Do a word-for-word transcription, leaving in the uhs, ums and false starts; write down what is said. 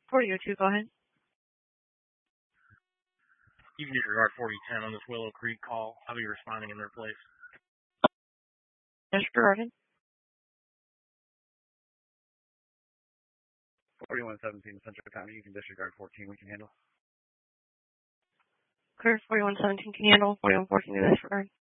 forty oh two, go ahead. You can disregard forty ten on this Willow Creek call. I'll be responding in their place. Disregarded. forty-one seventeen Central County, you can disregard fourteen, we can handle. Clear forty-one seventeen, can you handle? forty-one fourteen, disregard.